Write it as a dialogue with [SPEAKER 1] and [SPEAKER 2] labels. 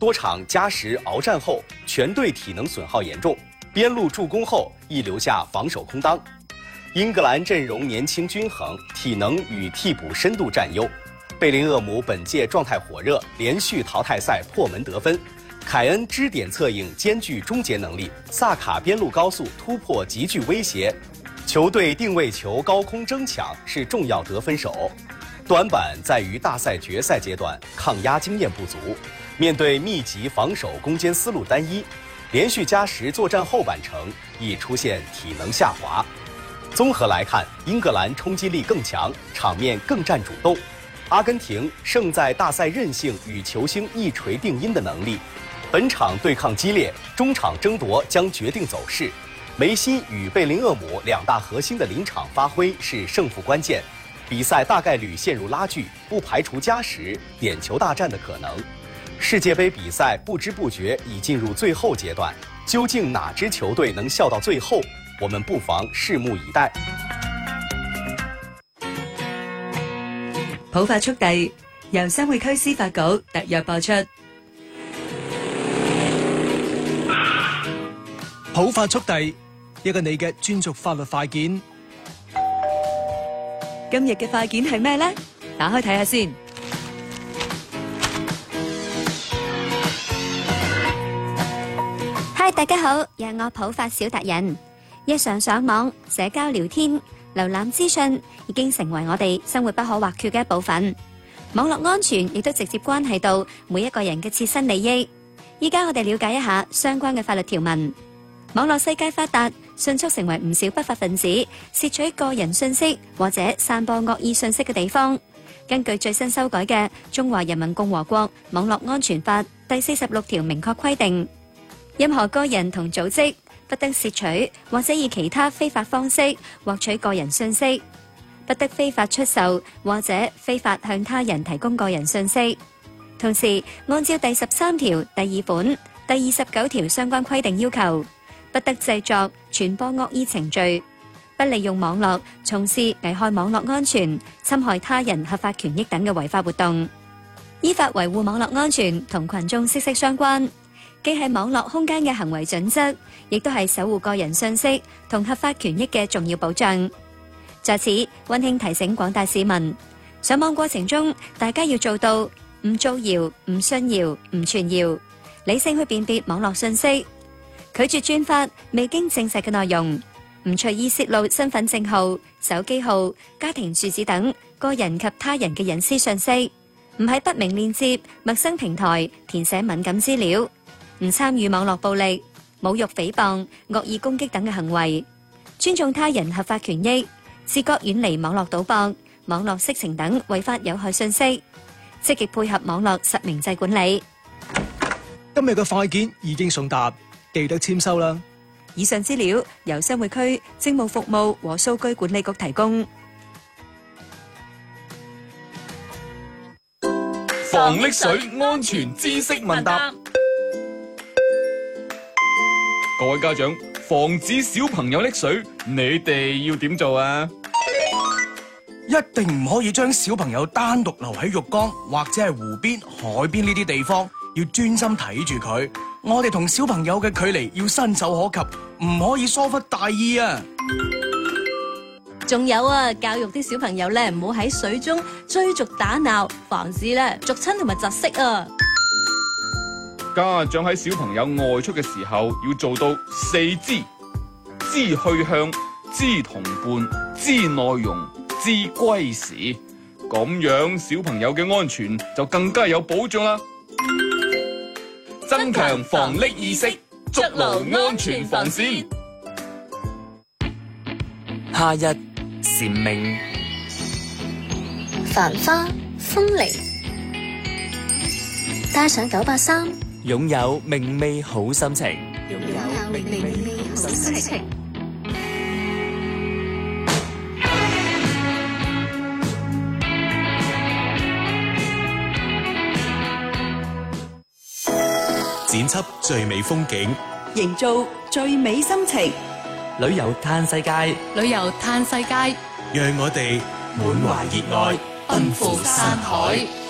[SPEAKER 1] 多场加时鏖战后，全队体能损耗严重，边路助攻后亦留下防守空当。英格兰阵容年轻均衡，体能与替补深度占优。贝林厄姆本届状态火热，连续淘汰赛破门得分。凯恩支点策应兼具终结能力，萨卡边路高速突破极具威胁。球队定位球高空争抢是重要得分手，短板在于大赛决赛阶段抗压经验不足，面对密集防守攻坚思路单一，连续加时作战后半程已出现体能下滑。综合来看，英格兰冲击力更强，场面更占主动。阿根廷胜在大赛韧性与球星一锤定音的能力。本场对抗激烈，中场争夺将决定走势。梅西与贝林厄姆两大核心的临场发挥是胜负关键。比赛大概率陷入拉锯，不排除加时、点球大战的可能。世界杯比赛不知不觉已进入最后阶段，究竟哪支球队能笑到最後？我們不妨拭目以待。
[SPEAKER 2] 普法速遞由新會區司法局特約播出。
[SPEAKER 3] 普法速遞，一個你嘅專屬法律快件。
[SPEAKER 2] 今日嘅快件係咩呢？打開睇下先。
[SPEAKER 4] 嗨，大家好，讓我普法小達人。日常上網、社交聊天、瀏覽資訊已經成為我哋生活不可或缺嘅一部分。網絡安全亦都直接關係到每一個人嘅切身利益。依家我哋了解一下相關嘅法律條文。網絡世界發達，迅速成為唔少不法分子竊取個人信息或者散播惡意信息嘅地方。根據最新修改嘅《中華人民共和國網絡安全法》第46條明確規定，任何個人同組織不得竊取或者以其他非法方式獲取個人信息，不得非法出售或者非法向他人提供個人信息。同時，按照第13條第2款、第29條相關規定要求，不得製作、傳播惡意程序，不利用網絡從事危害網絡安全、侵害他人合法權益等嘅違法活動。依法維護網絡安全同群眾息息相關，既係網絡空間嘅行為準則，亦都係守護個人信息同合法權益嘅重要保障。在此，溫馨提醒廣大市民，上網過程中，大家要做到唔造謠、唔信謠、唔傳謠，理性去辨別網絡信息，拒絕轉發未經證實嘅內容，唔隨意泄露身份證號、手機號、家庭住址等個人及他人嘅隱私信息，唔喺不明鏈接、陌生平台填寫敏感資料，唔參與網絡暴力、侮辱、誹謗、惡意攻擊等嘅行為，尊重他人合法權益，自覺遠離網絡賭博、網絡色情等違法有害信息，積極配合網絡實名制管理。
[SPEAKER 3] 今日嘅快件已經送達，記得簽收啦。
[SPEAKER 2] 以上資料由新會區政務服務和數據管理局提供。
[SPEAKER 5] 防溺水安全知識問答。各位家長，防止小朋友溺水，你哋要點做啊？
[SPEAKER 6] 一定唔可以將小朋友單獨留喺浴缸或者係湖邊、海邊呢啲地方，要專心睇住佢。我哋同小朋友嘅距離要伸手可及，唔可以疏忽大意啊！
[SPEAKER 7] 仲有啊，教育啲小朋友咧，唔好喺水中追逐打鬧，防止咧逐親同埋窒息啊！
[SPEAKER 5] 家長喺小朋友外出嘅時候，要做到4知：知去向、知同伴、知內容、知歸時。咁樣小朋友嘅安全就更加有保障啦！增強防溺意識，築牢安全防線。
[SPEAKER 8] 夏日蟬鳴，
[SPEAKER 9] 繁花風鈴，帶上983，
[SPEAKER 8] 擁有明媚好心情。
[SPEAKER 10] 剪輯最美風景，
[SPEAKER 2] 營造最美心情。
[SPEAKER 8] 旅遊嘆世界，
[SPEAKER 7] 旅遊嘆世界，
[SPEAKER 10] 讓我哋滿懷熱愛，奔赴山海。